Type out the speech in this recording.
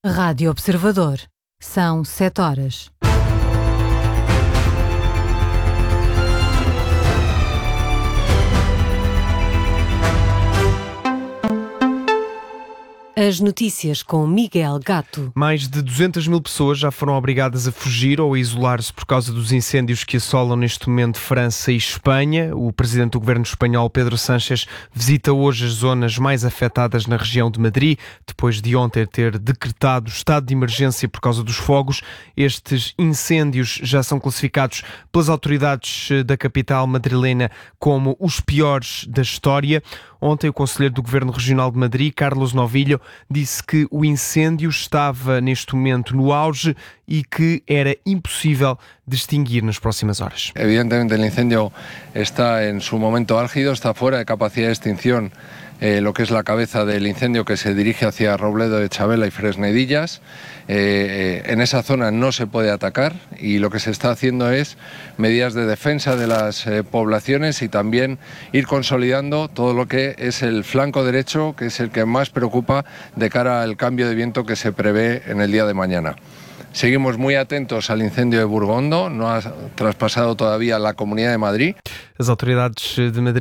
Rádio Observador. São 7 horas. As notícias com Miguel Gato. Mais de 200 mil pessoas já foram obrigadas a fugir ou a isolar-se por causa dos incêndios que assolam neste momento França e Espanha. O presidente do governo espanhol, Pedro Sánchez, visita hoje as zonas mais afetadas na região de Madrid, depois de ontem ter decretado estado de emergência por causa dos fogos. Estes incêndios já são classificados pelas autoridades da capital madrilena como os piores da história. Ontem, o conselheiro do Governo Regional de Madrid, Carlos Novillo, disse que o incêndio estava neste momento no auge e que era impossível de extinguir nas próximas horas. Evidentemente, el incendio está en su momento álgido, está fuera de capacidad de extinción. Lo que es la cabeza del incendio que se dirige hacia Robledo de Chabela y Fresnedillas. En esa zona no se puede atacar y lo que se está haciendo es medidas de defensa de las poblaciones y también ir consolidando todo lo que es el flanco derecho, que es el que más preocupa de cara al cambio de viento que se prevé en el día de mañana. Seguimos muy atentos al incendio de Burgondo, no ha traspasado todavía la Comunidad de Madrid. As autoridades de Madrid